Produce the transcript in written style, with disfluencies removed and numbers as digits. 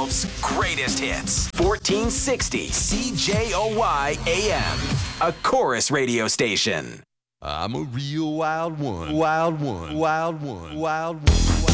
Guelph's greatest hits. 1460 CJOY AM. A Chorus radio station. I'm a real wild one. Wild one. Wild one. Wild one.